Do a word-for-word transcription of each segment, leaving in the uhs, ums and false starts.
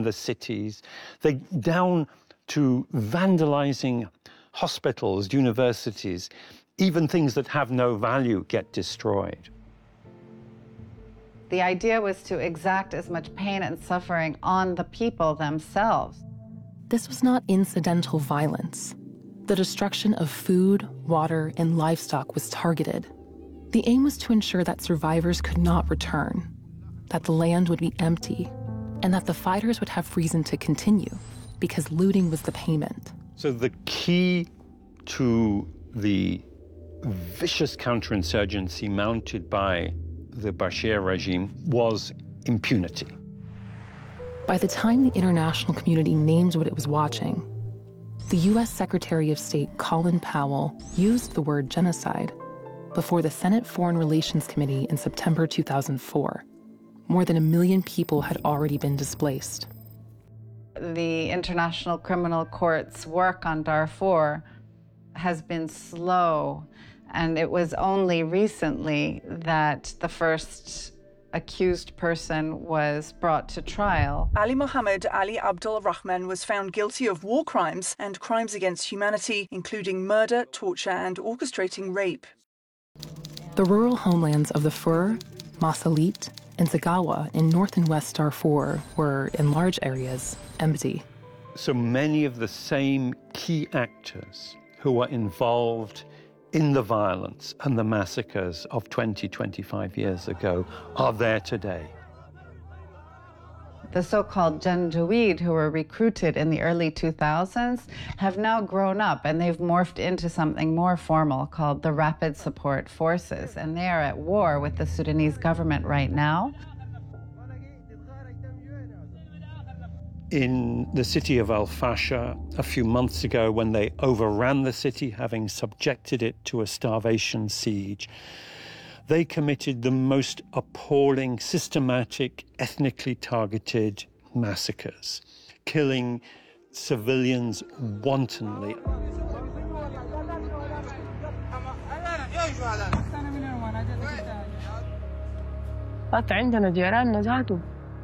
burn the cities. They down to vandalizing hospitals, universities, even things that have no value get destroyed. The idea was to exact as much pain and suffering on the people themselves. This was not incidental violence. The destruction of food, water, and livestock was targeted. The aim was to ensure that survivors could not return, that the land would be empty, and that the fighters would have reason to continue, because looting was the payment. So the key to the vicious counterinsurgency mounted by the Bashir regime was impunity. By the time the international community named what it was watching, the U S Secretary of State Colin Powell used the word genocide before the Senate Foreign Relations Committee in September two thousand four. More than a million people had already been displaced. The International Criminal Court's work on Darfur has been slow, and it was only recently that the first accused person was brought to trial. Ali Mohammed Ali Abdul Rahman was found guilty of war crimes and crimes against humanity, including murder, torture, and orchestrating rape. The rural homelands of the Fur, Masalit, and Zagawa in north and west Darfur were, in large areas, empty. So many of the same key actors who were involved in the violence and the massacres of twenty, twenty-five years ago are there today. The so-called Janjaweed, who were recruited in the early two thousands, have now grown up and they've morphed into something more formal called the Rapid Support Forces, and they are at war with the Sudanese government right now. In the city of Al Fasher a few months ago, when they overran the city, having subjected it to a starvation siege, they committed the most appalling, systematic, ethnically targeted massacres, killing civilians wantonly. عندنا جيراننا ذاته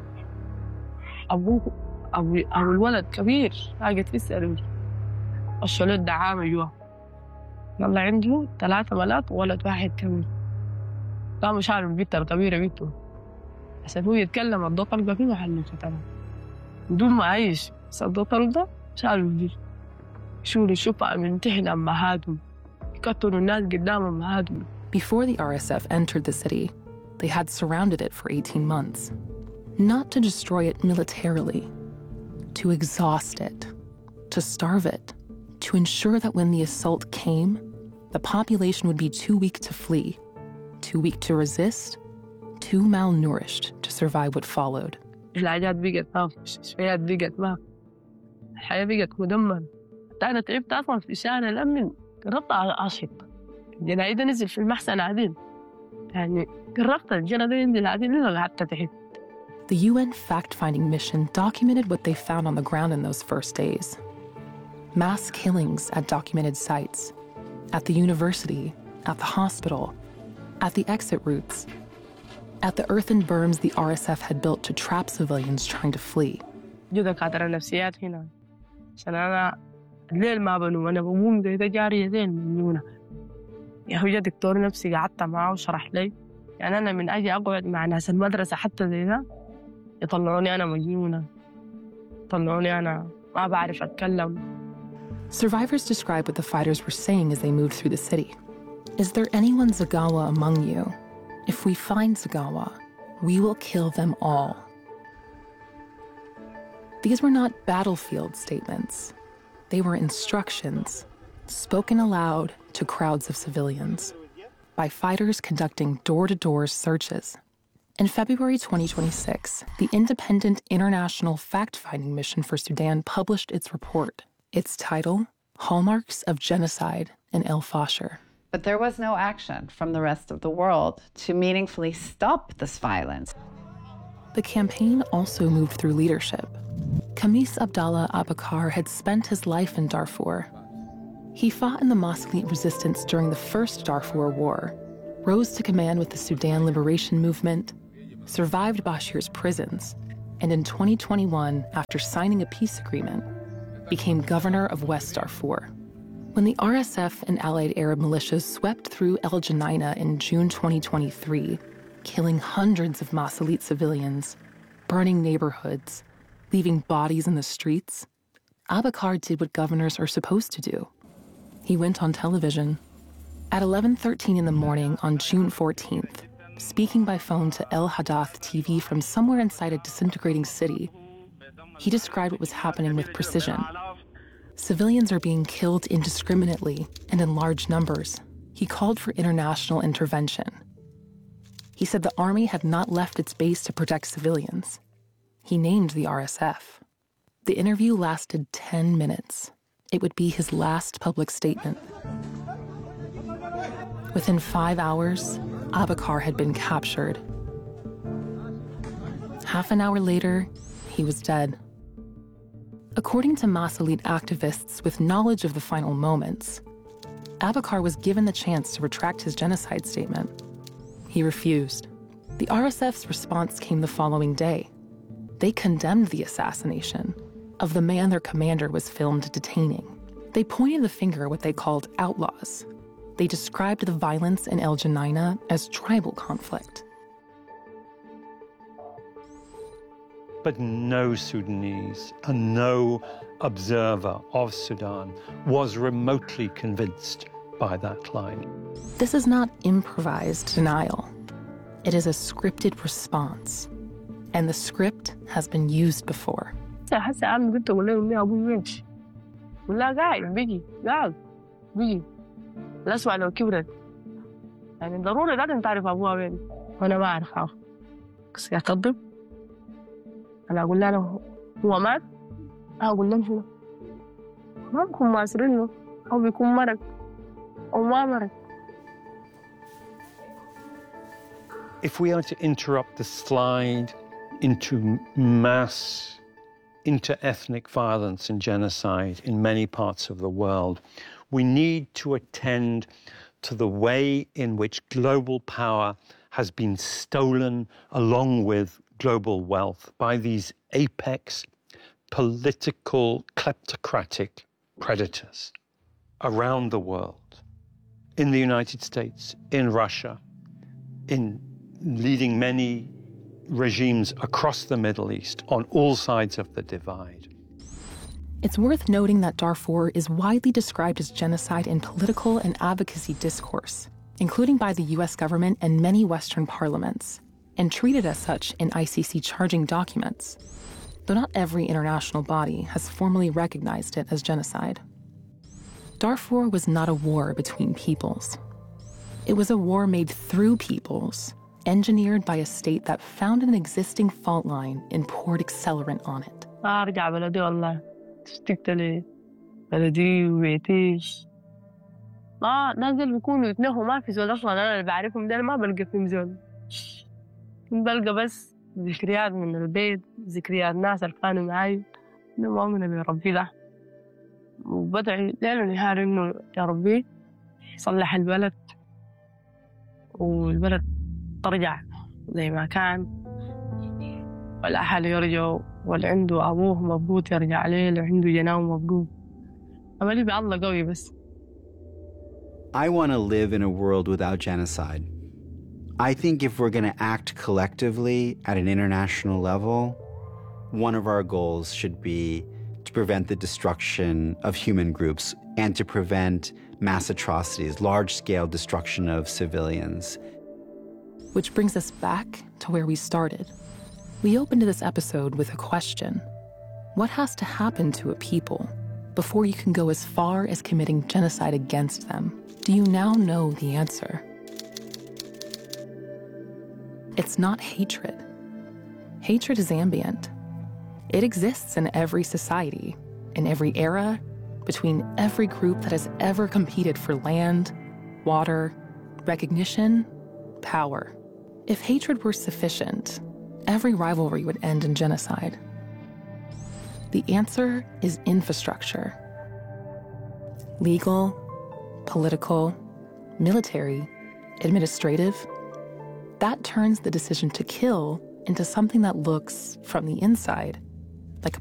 أبوه أو أو الولد كبير قاعد يسأل الشلوت دعامة جوا يلا عنده ثلاثة بنات وولد واحد كبير قاموا شالوا البنت الكبيرة بنته عشان هو يتكلم الضوء طلقة في محل ختمه بدون ما أعيش بس الضوء طلقة شالوا البنت شولوا الشفعة من تحت أمهاتهم يقتلوا الناس قدام أمهاتهم. Before the R S F entered the city, they had surrounded it for eighteen months. Not to destroy it militarily, to exhaust it, to starve it, to ensure that when the assault came, the population would be too weak to flee, too weak to resist, too malnourished to survive what followed. العلاجات بقت ما في المستشفيات بقت ما الحياة بقت مدمرة. أنا تعبت أصلا في الشارع لما قربت أشهد الجناية ده نزل في المحسن عادين يعني قربت الجناية ده ينزل عادين إلا حتى تحت. The U N fact-finding mission documented what they found on the ground in those first days. Mass killings at documented sites, at the university, at the hospital, at the exit routes, at the earthen berms the R S F had built to trap civilians trying to flee. جو دكاترة نفسيات هنا عشان أنا الليل ما بنوم وأنا بقوم زي تجارية زين مجنونة. يا أخي جا دكتور نفسي قعدت معه وشرح لي يعني أنا من أجي أقعد مع ناس المدرسة حتى زي ده يطلعوني أنا مجنونة يطلعوني أنا ما بعرف أتكلم. Survivors describe what the fighters were saying as they moved through the city. Is there anyone Zagawa among you? If we find Zagawa, we will kill them all. These were not battlefield statements. They were instructions, spoken aloud to crowds of civilians, by fighters conducting door-to-door searches. In February twenty twenty-six, the Independent International Fact-Finding Mission for Sudan published its report. Its title, Hallmarks of Genocide in El Fasher. But there was no action from the rest of the world to meaningfully stop this violence. The campaign also moved through leadership. Khamis Abdallah Abakar had spent his life in Darfur. He fought in the Masalit resistance during the First Darfur War, rose to command with the Sudan Liberation Movement, survived Bashir's prisons, and in twenty twenty-one, after signing a peace agreement, became governor of West Darfur. When the R S F and allied Arab militias swept through El Geneina in June twenty twenty-three, killing hundreds of Masalit civilians, burning neighborhoods, leaving bodies in the streets, Abakar did what governors are supposed to do. He went on television. At eleven thirteen in the morning on June fourteenth, speaking by phone to El Hadath T V from somewhere inside a disintegrating city, he described what was happening with precision. Civilians are being killed indiscriminately and in large numbers. He called for international intervention. He said the army had not left its base to protect civilians. He named the R S F. The interview lasted ten minutes. It would be his last public statement. Within five hours, Abakar had been captured. Half an hour later, he was dead. According to Masalit activists with knowledge of the final moments, Abakar was given the chance to retract his genocide statement. He refused. The R S F's response came the following day. They condemned the assassination of the man their commander was filmed detaining. They pointed the finger at what they called outlaws. They described the violence in El Geneina as tribal conflict. But no Sudanese and no observer of Sudan was remotely convinced by that line. This is not improvised denial. It is a scripted response. And the script has been used before. هسه عم قلت أقول لهم إني أبوي وينش ولا قاعد بيجي قاعد بيجي الأسوأ لو كبرت يعني ضروري لازم تعرف أبوها وين وأنا ما أعرفها بس أكذب أنا أقول لها هو مات أقول لهم شنو ما بكون ماسرينه أو بيكون مرق أو ما مرق. If we are to interrupt the slide into mass inter-ethnic violence and genocide in many parts of the world, we need to attend to the way in which global power has been stolen along with global wealth by these apex political kleptocratic predators around the world, in the United States, in Russia, in leading many regimes across the Middle East on all sides of the divide. It's worth noting that Darfur is widely described as genocide in political and advocacy discourse, including by the U S government and many Western parliaments, and treated as such in I C C charging documents, though not every international body has formally recognized it as genocide. Darfur was not a war between peoples. It was a war made through peoples, engineered by a state that found an existing fault line and poured accelerant on it. أرجع بلدي والله اشتقت لي بلدي وبيتي. ما نازل بيكونوا يتنهوا ما في زول أصلاً أنا اللي بعرفهم ده ما بلقى فيهم زول. بلقى بس ذكريات من البيت، ذكريات ناس اللي كانوا معاي إنه مؤمنة بربي ده. وبدعي ليل ونهار إنه يا ربي صلح البلد والبلد ترجع زي ما كان والأهل يرجعوا واللي عنده أبوه مبقوط يرجع عليه اللي عنده جناه مبقوط. أملي بالله قوي بس. I want to live in a world without genocide. I think if we're going to act collectively at an international level, one of our goals should be to prevent the destruction of human groups and to prevent mass atrocities, large-scale destruction of civilians. Which brings us back to where we started. We opened this episode with a question. What has to happen to a people before you can go as far as committing genocide against them? Do you now know the answer? It's not hatred. Hatred is ambient. It exists in every society, in every era, between every group that has ever competed for land, water, recognition, power. If hatred were sufficient, every rivalry would end in genocide. The answer is infrastructure. Legal, political, military, administrative. That turns the decision to kill into something that looks, from the inside,